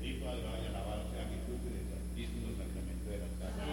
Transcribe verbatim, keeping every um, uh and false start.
bendito, adorado y alabado sea Jesús en el Santísimo Sacramento de la Santa